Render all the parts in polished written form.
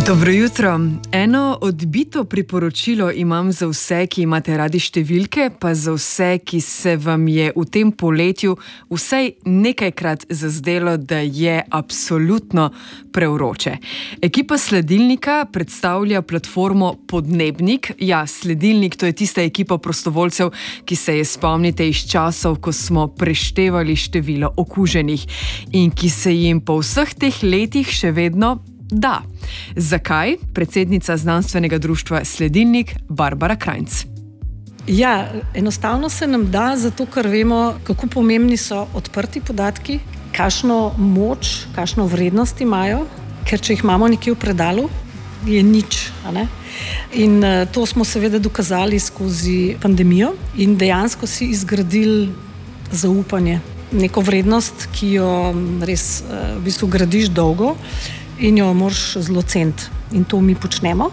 Dobro jutro. Eno odbito priporočilo imam za vse, ki imate radi številke, pa za vse, ki se vam je v tem poletju vsaj nekajkrat zazdelo, da je absolutno prevroče. Ekipa Sledilnika predstavlja platformo Podnebnik. Ja, Sledilnik, to je tista ekipa prostovoljcev, ki se je spomnite iz časov, ko smo preštevali število okuženih in ki se jim po vseh teh letih še vedno da. Zakaj? Predsednica znanstvenega društva Sledilnik, Barbara Krajnc. Ja, enostavno se nam da, zato ker vemo, kako pomembni so odprti podatki, kakšno moč, kakšno vrednost imajo, ker če jih imamo nekje v predalu, je nič. In to smo seveda dokazali skozi pandemijo in dejansko si izgradili zaupanje, neko vrednost, ki jo res v bistvu gradiš dolgo in jo moraš zelo ceniti. In to mi počnemo.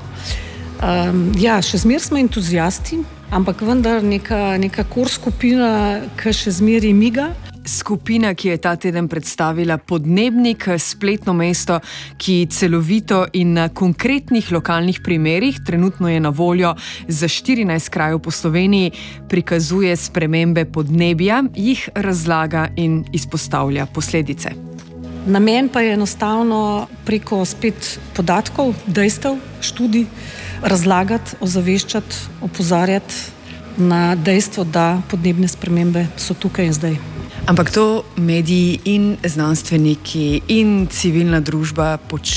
Še zmeraj smo entuzijasti, ampak vendar neka core skupina, ki še zmeraj miga. Skupina, ki je ta teden predstavila Podnebnik, spletno mesto, ki celovito in na konkretnih lokalnih primerih, trenutno je na voljo za 14 krajev po Sloveniji, prikazuje spremembe podnebja, jih razlaga in izpostavlja posledice. Namen pa je enostavno preko spet podatkov, dejstev, študij razlagati, ozaveščati, opozarjati na dejstvo, da podnebne spremembe so tukaj in zdaj. Ampak to mediji in znanstveniki in civilna družba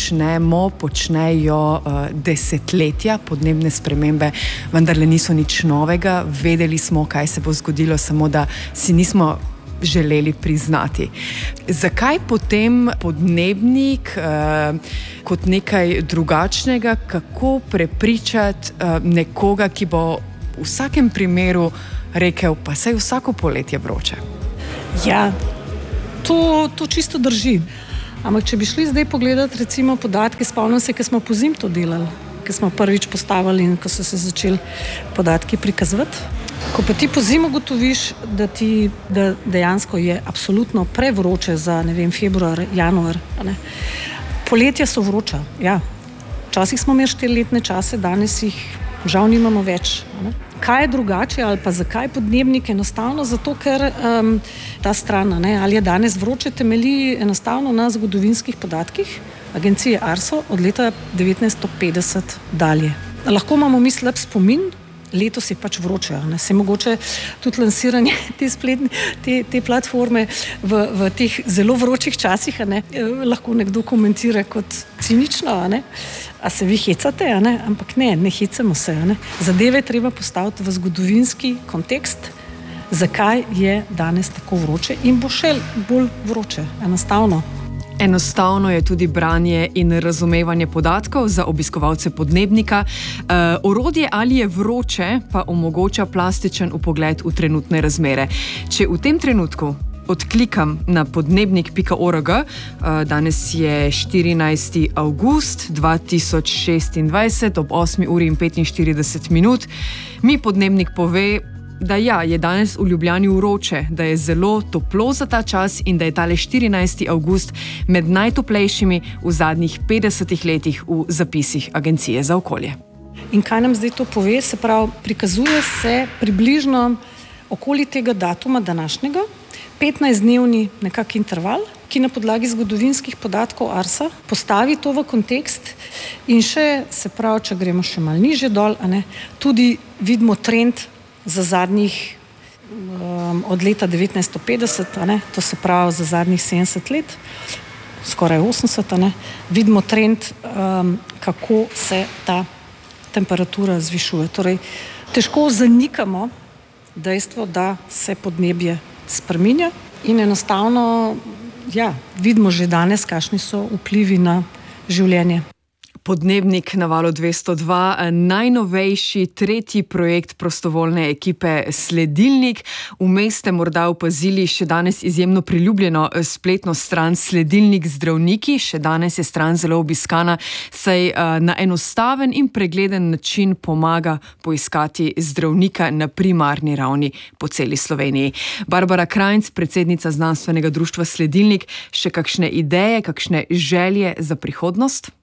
počnejo desetletja. Podnebne spremembe vendarle niso nič novega. Vedeli smo, kaj se bo zgodilo, samo da si nismo želeli priznati. Zakaj potem Podnebnik kot nekaj drugačnega, kako prepričati nekoga, ki bo v vsakem primeru rekel, pa saj vsako poletje vroče? Ja, to čisto drži. Ampak če bi šli zdaj pogledati recimo podatke, spomnim se, ko smo pozimi to delali, ko smo prvič postavili in ko so se začeli podatki prikazovati. Ko pa ti pozimi ugotoviš, da dejansko je absolutno prevroče za, februar, januar. Poletja so vroča, ja. Včasih smo imeli 4-letne čase, danes jih žal nimamo več. Kaj je drugače ali pa zakaj Podnebnik? Enostavno zato, ker ta stran, ali je danes vroče, temelji enostavno na zgodovinskih podatkih agencije Arso od leta 1950 dalje. Lahko imamo mi slab spomin, letos je pač vroče, se mogoče tudi lansiranje te platforme v teh zelo vročih časih, lahko nekdo komentira kot cinično, a se vi hecate, ampak ne hecamo se. Zadeve je treba postaviti v zgodovinski kontekst, zakaj je danes tako vroče in bo še bolj vroče, enostavno. Enostavno je tudi branje in razumevanje podatkov za obiskovalce Podnebnika. Orodje Ali je vroče pa omogoča plastičen vpogled v trenutne razmere. Če v tem trenutku odklikam na podnebnik.org, danes je 14. avgust 2026 ob 8:45, mi Podnebnik pove, da je danes v Ljubljani vroče, da je zelo toplo za ta čas in da je tale 14. avgust med najtoplejšimi v zadnjih 50 letih v zapisih Agencije za okolje. In kaj nam zdaj to pove? Se pravi, prikazuje se približno okoli tega datuma današnjega, 15-dnevni nekak interval, ki na podlagi zgodovinskih podatkov Arsa postavi to v kontekst in še, se pravi, če gremo še malo nižje dol, tudi vidimo trend za zadnjih, od leta 1950, to se pravi za zadnjih 70 let, skoraj 80, vidimo trend, kako se ta temperatura zvišuje. Torej, težko zanikamo dejstvo, da se podnebje spreminja in enostavno, vidimo že danes, kakšni so vplivi na življenje. Podnebnik na Valu 202, najnovejši, tretji projekt prostovoljne ekipe Sledilnik. Vmes ste morda opazili še danes izjemno priljubljeno spletno stran Sledilnik zdravniki. Še danes je stran zelo obiskana, saj na enostaven in pregleden način pomaga poiskati zdravnika na primarni ravni po celi Sloveniji. Barbara Krajnc, predsednica znanstvenega društva Sledilnik, še kakšne ideje, kakšne želje za prihodnost?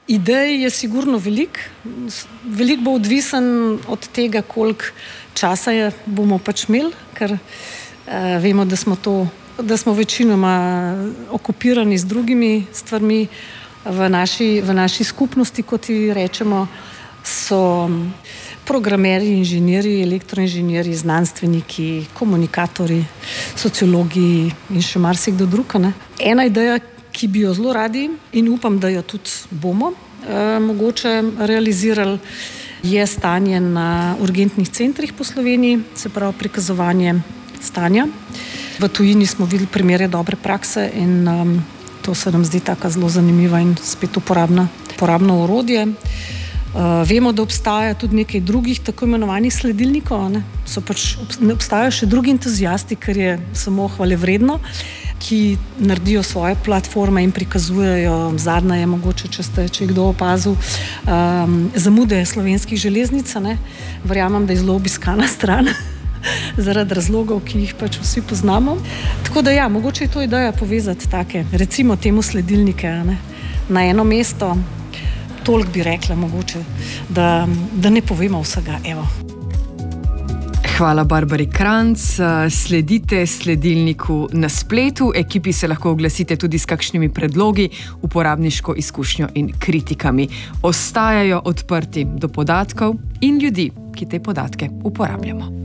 Idej je sigurno veliko. Veliko bo odvisen od tega, koliko časa bomo pač imeli, ker vemo, da smo večinoma okupirani z drugimi stvarmi. V naši skupnosti, kot ji rečemo, so programerji, inženirji, elektroinženirji, znanstveniki, komunikatorji, sociologi in še marsikdo drug. Ena ideja, ki bi jo zelo radi in upam, da jo tudi bomo mogoče realizirali, je stanje na urgentnih centrih po Sloveniji, se pravi prikazovanje stanja. V tujini smo videli primere dobre prakse in to se nam zdi tako zelo zanimiva in spet uporabno orodje. Vemo, da obstaja tudi nekaj drugih tako imenovanih sledilnikov. Ne obstajajo še drugi entuzijasti, kar je samo hvalevredno, ki naredijo svoje platforme in prikazujejo. Zadnja je mogoče, če je kdo opazil, zamude Slovenskih železnic. Verjamem, da je zelo obiskana stran zaradi razlogov, ki jih pač vsi poznamo. Tako da ja, mogoče je to ideja povezati take, recimo temu sledilnike na eno mesto. Toliko bi rekla mogoče, da ne povemo vsega. Evo. Hvala Barbari Kranjc. Sledite sledilniku na spletu. Ekipi se lahko oglasite tudi s kakšnimi predlogi, uporabniško izkušnjo in kritikami. Ostajajo odprti do podatkov in ljudi, ki te podatke uporabljamo.